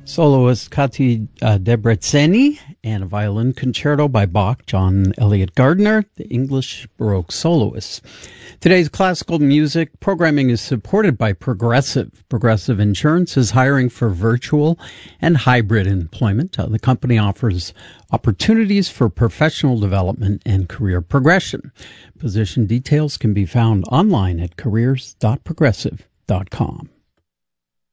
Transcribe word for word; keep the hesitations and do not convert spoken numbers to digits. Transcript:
Soloist Kati uh, Debreceni and a violin concerto by Bach, John Elliott Gardner, the English Baroque soloist. Today's classical music programming is supported by Progressive. Progressive Insurance is hiring for virtual and hybrid employment. Uh, the company offers opportunities for professional development and career progression. Position details can be found online at careers dot progressive dot com.